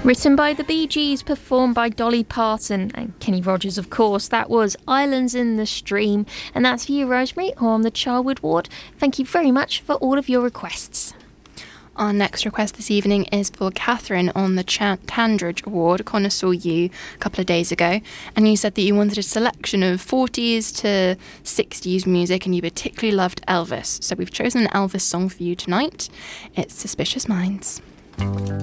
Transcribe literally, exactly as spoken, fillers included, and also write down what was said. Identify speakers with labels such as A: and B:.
A: Written by the Bee Gees, performed by Dolly Parton and Kenny Rogers, of course. That was Islands in the Stream. And that's for you, Rosemary, on the Charwood Ward. Thank you very much for all of your requests.
B: Our next request this evening is for Catherine on the Ch- Tandridge Award. Connor saw you a couple of days ago, and you said that you wanted a selection of forties to sixties music, and you particularly loved Elvis. So we've chosen an Elvis song for you tonight. It's Suspicious Minds.